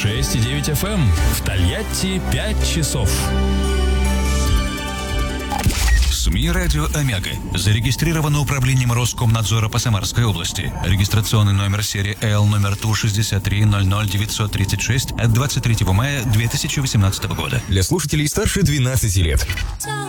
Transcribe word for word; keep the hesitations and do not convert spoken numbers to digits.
шесть и девять эф эм. В Тольятти пять часов. СМИ «Радио Омега». Зарегистрировано управлением Роскомнадзора по Самарской области. Регистрационный номер серии Л номер Ту шестьдесят три ноль ноль девятьсот тридцать шесть от двадцать третьего мая две тысячи восемнадцатого года. Для слушателей старше двенадцати лет.